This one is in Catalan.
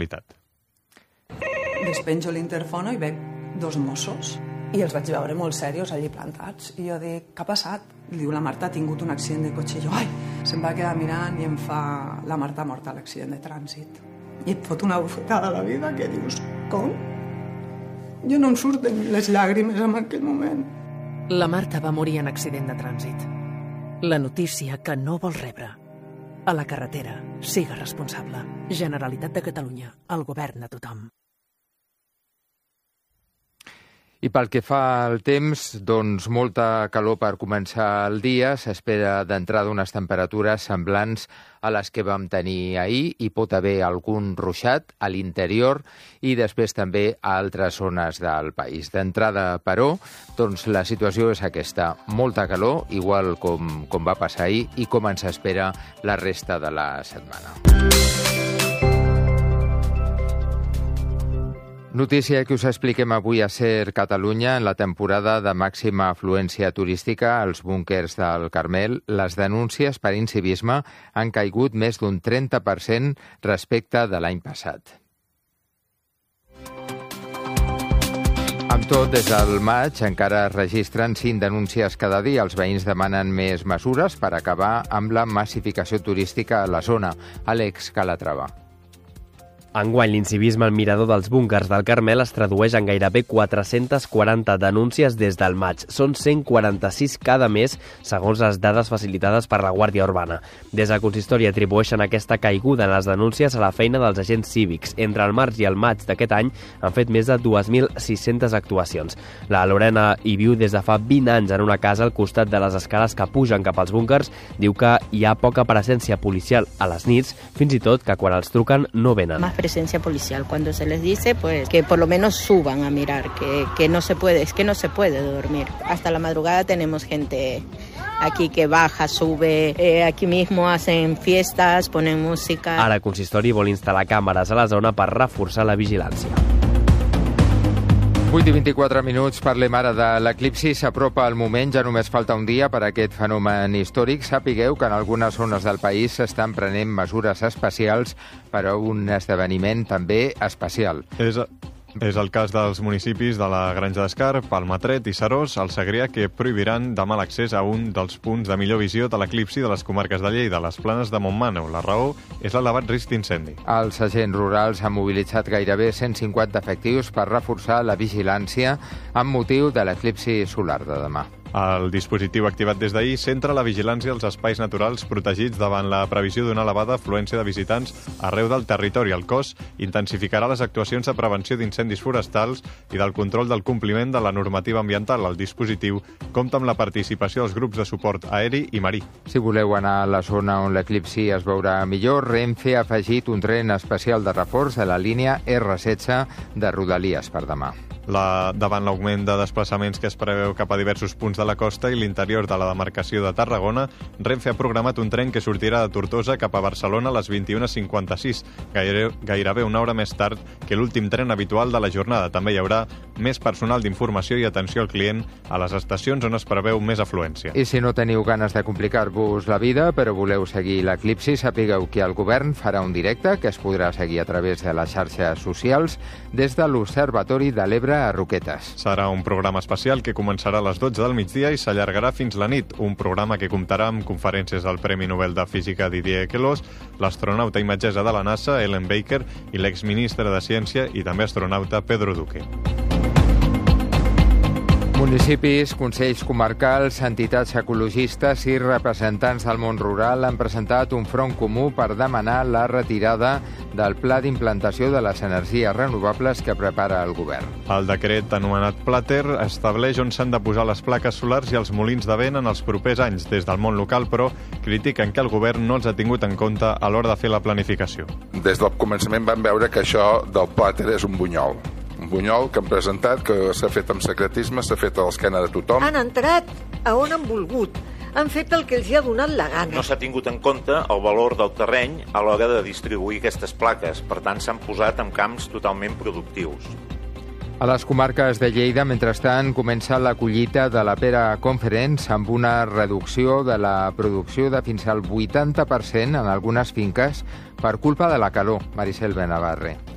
Generalitat. Despenjo l'interfono i veig 2 Mossos i els vaig veure molt serios allí plantats. I jo dic, què ha passat? I diu, la Marta ha tingut un accident de cotxe. I jo, ai, se'm va quedar mirant i em fa, la Marta ha mort a l'accident de trànsit. I et fot una bufetada a la vida que dius, com? Jo no em surten les llàgrimes en aquell moment. La Marta va morir en accident de trànsit. La notícia que no vols rebre. A la carretera, siga responsable. Generalitat de Catalunya, el govern a tothom. I pel que fa al temps, doncs molta calor per començar el dia. S'espera d'entrada unes temperatures semblants a les que vam tenir ahir. Hi pot haver algun ruixat a l'interior i després també a altres zones del país. D'entrada, però, doncs la situació és aquesta. Molta calor, igual com va passar ahir i com ens espera la resta de la setmana. Notícia que us expliquem avui a SER Catalunya. En la temporada de màxima afluència turística als búnquers del Carmel, les denúncies per incivisme han caigut més d'un 30% respecte de l'any passat. Amb tot, des del maig encara es registren 5 denúncies cada dia. Els veïns demanen més mesures per acabar amb la massificació turística a la zona. Àlex Calatrava. Enguany, l'incivisme al mirador dels búnquers del Carmel es tradueix en gairebé 440 denúncies des del maig. Són 146 cada mes, segons les dades facilitades per la Guàrdia Urbana. Des del consistori atribueixen aquesta caiguda en les denúncies a la feina dels agents cívics. Entre el març i el maig d'aquest any han fet més de 2.600 actuacions. La Lorena hi viu des de fa 20 anys en una casa al costat de les escales que pugen cap als búnquers. Diu que hi ha poca presència policial a les nits, fins i tot que quan els truquen no venen. Presencia policial. Cuando se les dice pues que por lo menos suban a mirar, que no se puede, es que no se puede dormir. Hasta la madrugada tenemos gente aquí que baja, sube, aquí mismo hacen fiestas, ponen música. Ara el consistori vol instal·lar càmeres a la zona per reforçar la vigilància. 8 i 24 minuts, parlem ara de l'eclipsi. S'apropa el moment, ja només falta un dia per a aquest fenomen històric. Sapigueu que en algunes zones del país s'estan prenent mesures especials per a un esdeveniment també especial. És el cas dels municipis de la Granja d'Escarp, Almatret i Seròs, al Segrià, que prohibiran demà l'accés a un dels punts de millor visió de l'eclipsi de les comarques de Lleida, les Planes de Montmàneu. La raó és l'elevat risc d'incendi. Els agents rurals han mobilitzat gairebé 150 efectius per reforçar la vigilància amb motiu de l'eclipsi solar de demà. El dispositiu activat des d'ahir centra la vigilància als espais naturals protegits davant la previsió d'una elevada afluència de visitants arreu del territori. El cos intensificarà les actuacions de prevenció d'incendis forestals i del control del compliment de la normativa ambiental. El dispositiu compta amb la participació dels grups de suport aeri i marí. Si voleu anar a la zona on l'eclipsi es veurà millor, Renfe ha afegit un tren especial de reforç a la línia R16 de Rodalies per demà. Davant l'augment de desplaçaments que es preveu cap a diversos punts de la costa i l'interior de la demarcació de Tarragona, Renfe ha programat un tren que sortirà de Tortosa cap a Barcelona a les 21:56, gairebé una hora més tard que l'últim tren habitual de la jornada. També hi haurà més personal d'informació i atenció al client a les estacions on es preveu més afluència. I si no teniu ganes de complicar-vos la vida, però voleu seguir l'eclipsi, sapigueu que el govern farà un directe que es podrà seguir a través de les xarxes socials des de l'Observatori de l'Ebre a Roquetes. Serà un programa especial que començarà a les 12 del migdia i s'allargarà fins la nit. Un programa que comptarà amb conferències del Premi Nobel de Física Didier Queloz, l'astronauta i metgessa de la NASA, Ellen Baker, i l'exministre de Ciència i també astronauta Pedro Duque. Municipis, consells comarcals, entitats ecologistes i representants del món rural han presentat un front comú per demanar la retirada del pla d'implantació de les energies renovables que prepara el govern. El decret anomenat Plater estableix on s'han de posar les plaques solars i els molins de vent en els propers anys. Des del món local, però, critiquen que el govern no els ha tingut en compte a l'hora de fer la planificació. Des del començament vam veure que això del Plater és un bunyol. Un bunyol que han presentat, que s'ha fet amb secretisme, s'ha fet a l'esquena de tothom. Han entrat a on han volgut. Han fet el que els hi ha donat la gana. No s'ha tingut en compte el valor del terreny a l'hora de distribuir aquestes plaques. Per tant, s'han posat en camps totalment productius. A les comarques de Lleida, mentrestant, comença la collita de la pera Conference amb una reducció de la producció de fins al 80% en algunes finques per culpa de la calor. Maricel Benavarre.